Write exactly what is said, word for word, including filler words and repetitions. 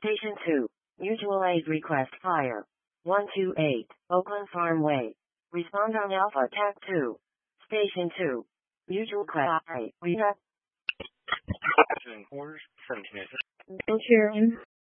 Station two. Mutual aid request fire. one two eight, Oakland Farm Way. Respond on Alpha Tag two. Station two. Mutual request fire. We have Quarters, seventeen. Sharon.